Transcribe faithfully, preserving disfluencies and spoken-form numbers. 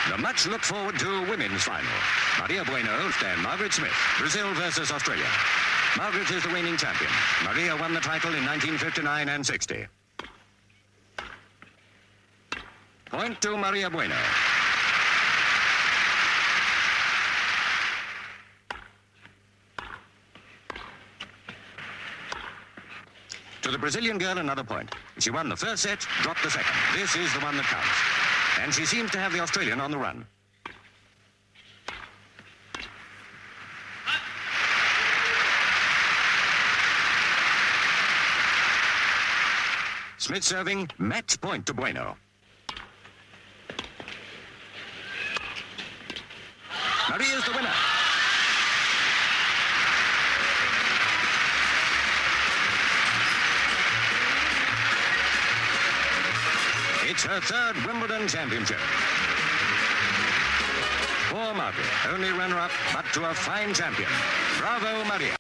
The much looked forward to women's final. Maria Bueno and Margaret Smith. Brazil versus Australia. Margaret is the reigning champion. Maria won the title in nineteen fifty-nine and sixty. Point to Maria Bueno. To the Brazilian girl, another point. She won the first set, dropped the second. This is the one that counts. And she seems to have the Australian on the run. Smith serving, match point to Bueno. Maria's the winner. It's her third Wimbledon championship. Poor Margaret, only runner-up, but to a fine champion. Bravo, Maria.